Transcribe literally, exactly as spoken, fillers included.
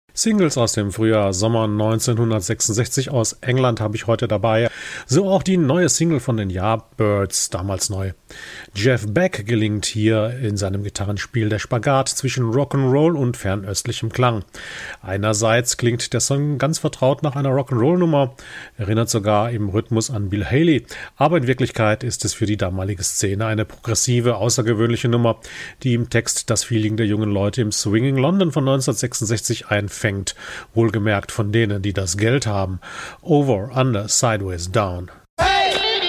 Singles aus dem Frühjahr, Sommer neunzehnhundertsechsundsechzig aus England habe ich heute dabei. So auch die neue Single von den Yardbirds, damals neu. Jeff Beck gelingt hier in seinem Gitarrenspiel der Spagat zwischen Rock'n'Roll und fernöstlichem Klang. Einerseits klingt der Song ganz vertraut nach einer Rock'n'Roll-Nummer, erinnert sogar im Rhythmus an Bill Haley, aber in Wirklichkeit ist es für die damalige Szene eine progressive, außergewöhnliche Nummer, die im Text das Feeling der jungen Leute im Swinging London von neunzehnhundertsechsundsechzig einfängt, wohlgemerkt von denen, die das Geld haben. Over, Under, Sideways, Down.